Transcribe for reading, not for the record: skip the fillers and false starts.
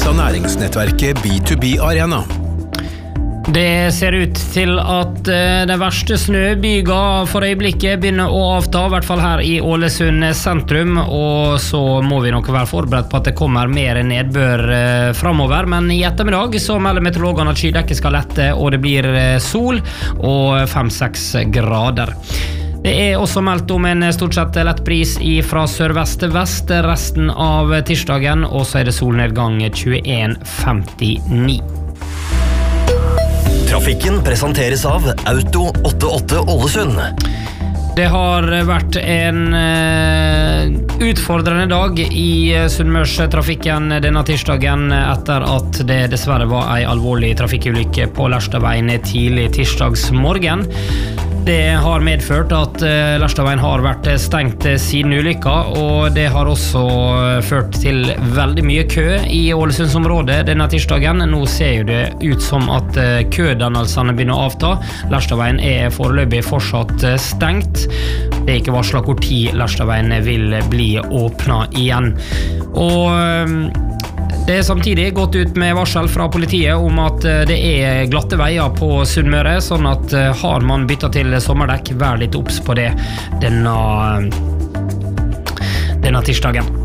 av næringsnettverket B2B Arena. Det ser ut til at den verste snøbyga for øyeblikket begynner å avta, I hvert fall her I Ålesund sentrum, og så må vi nok være forberedt på at det kommer mer nedbør fremover, men I ettermiddag så melder meteorologene at skydekket skal lette, og det blir sol og 5-6 grader. Det også meldt om en stort sett lett bris fra sørvest til vest resten av tirsdagen, og så det solnedgang 21:59. Trafikken presenteres av Auto 88 Ålesund. Det har vært en utfordrende dag I Sunnmørstrafikken denne tirsdagen etter at det dessverre var en alvorlig trafikkulykke på Lerstadveien tidlig tirsdagsmorgen. Det har medført at Lerstadveien har vært stengt siden ulykka, og det har også ført til veldig mye kø I Ålesundsområdet denne tirsdagen. Nå ser jo det ut som at kødannelsene begynner å avta. Lerstadveien foreløpig fortsatt stengt. Det ikke varslet hvor tid Lerstadveien vil bli åpnet igjen. Og det samtidig gått ut med varsel fra politiet om at det glatte veier på Sunnmøre, sånn at har man byttet til sommerdekk, vær litt obs på det denne tirsdagen.